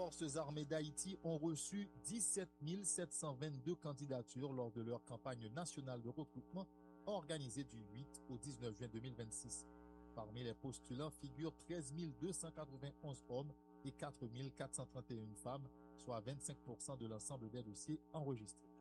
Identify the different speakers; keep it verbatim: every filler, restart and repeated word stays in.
Speaker 1: forces armées d'Haïti ont reçu dix-sept mille sept cent vingt-deux candidatures lors de leur campagne nationale de recrutement organisée du huit au dix-neuf juin deux mille vingt-six. Parmi les postulants figurent treize mille deux cent quatre-vingt-onze hommes et quatre mille quatre cent trente et un femmes, soit vingt-cinq pour cent de l'ensemble des dossiers enregistrés.